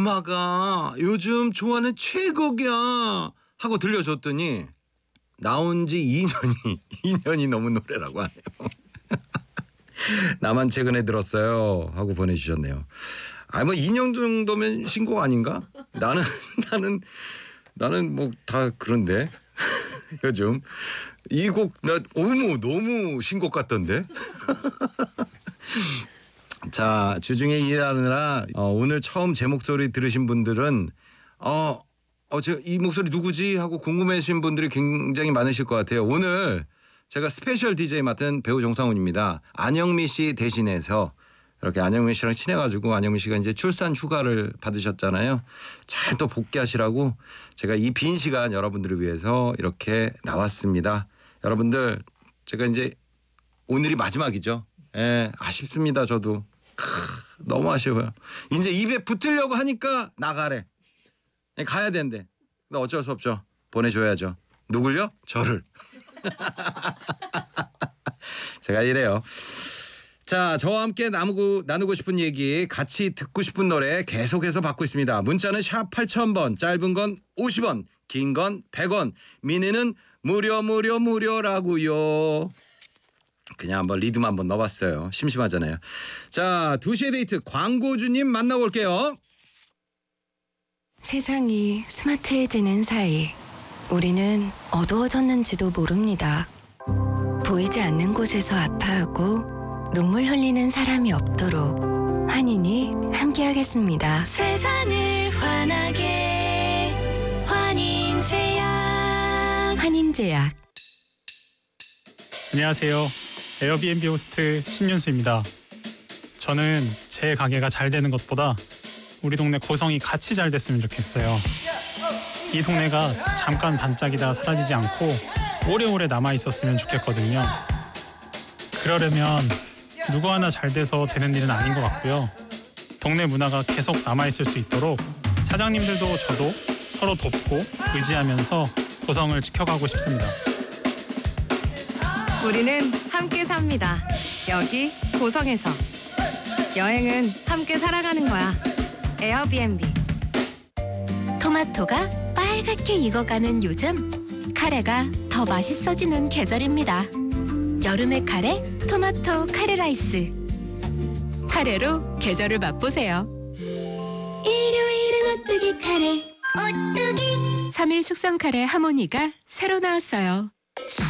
엄마가 요즘 좋아하는 최곡이야 하고 들려줬더니 나온 지 2년이 넘은 노래라고 하네요. 나만 최근에 들었어요 하고 보내주셨네요. 뭐 2년 정도면 신곡 아닌가? 나는 뭐 다 그런데 요즘 이 곡 나 너무 신곡 같던데. 자, 주중에 일하느라 오늘 처음 제 목소리 들으신 분들은 제가 이 목소리 누구지 하고 궁금해하신 분들이 굉장히 많으실 것 같아요. 오늘 제가 스페셜 DJ 맡은 배우 정상훈입니다. 안영미 씨 대신해서 이렇게 안영미 씨랑 친해가지고 안영미 씨가 이제 출산 휴가를 받으셨잖아요. 잘 또 복귀하시라고 제가 이 빈 시간 여러분들을 위해서 이렇게 나왔습니다. 여러분들 제가 이제 오늘이 마지막이죠. 예, 아쉽습니다. 저도 너무 아쉬워요. 이제 입에 붙으려고 하니까 나가래. 가야 된대. 근데 어쩔 수 없죠. 보내줘야죠. 누굴요? 저를. 제가 이래요. 자, 저와 함께 나누고 싶은 얘기, 같이 듣고 싶은 노래 계속해서 받고 있습니다. 문자는 샵 8000번, 짧은 건 50원, 긴 건 100원, 미니는 무료라고요. 그냥 한번 리듬 한번 넣어봤어요. 심심하잖아요. 자, 2시의 데이트 광고주님 만나볼게요. 세상이 스마트해지는 사이 우리는 어두워졌는지도 모릅니다. 보이지 않는 곳에서 아파하고 눈물 흘리는 사람이 없도록 환인이 함께하겠습니다. 세상을 환하게 환인제약. 안녕하세요. 에어비앤비 호스트 신윤수입니다. 저는 제 가게가 잘 되는 것보다 우리 동네 고성이 같이 잘 됐으면 좋겠어요. 이 동네가 잠깐 반짝이다 사라지지 않고 오래오래 남아있었으면 좋겠거든요. 그러려면 누구 하나 잘 돼서 되는 일은 아닌 것 같고요. 동네 문화가 계속 남아있을 수 있도록 사장님들도 저도 서로 돕고 의지하면서 고성을 지켜가고 싶습니다. 우리는 함께 삽니다. 여기 고성에서. 여행은 함께 살아가는 거야. 에어비앤비. 토마토가 빨갛게 익어가는 요즘 카레가 더 맛있어지는 계절입니다. 여름의 카레, 토마토 카레 라이스. 카레로 계절을 맛보세요. 일요일은 오뚜기 카레. 오뚜기. 3일 숙성 카레 하모니가 새로 나왔어요.